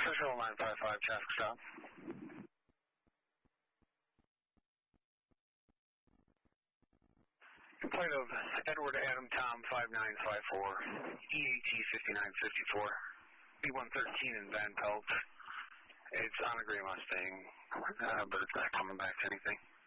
Official 955 traffic stop. Plate of Edward Adam Tom 5954, EAT 5954, B113 in Van Pelt. It's on a gray Mustang, but it's not coming back to anything.